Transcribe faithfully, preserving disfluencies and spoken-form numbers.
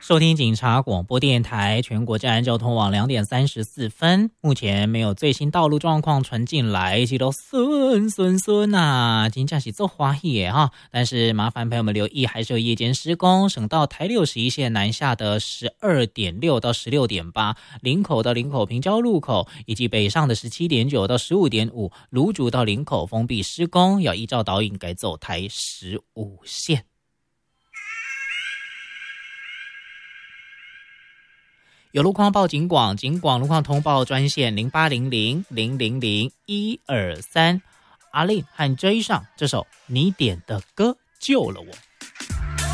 收听警察广播电台全国治安交通网两点三十四分，目前没有最新道路状况传进来，一切都顺顺顺啊，真正是做欢喜耶哈！但是麻烦朋友们留意，还是有夜间施工，省道台六十一线南下的十二点六到十六点八，林口到林口平交路口，以及北上的十七点九到十五点五，芦竹到林口封闭施工，要依照导引改走台十五线。有路况报警广，警广路况通报专线零八零零零零零一二三。阿令和 J 上这首你点的歌救了我。